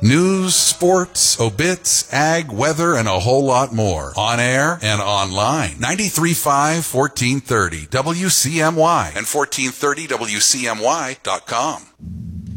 News, sports, obits, ag, weather, and a whole lot more. On air and online. 93.5, 1430 WCMY and 1430WCMY.com.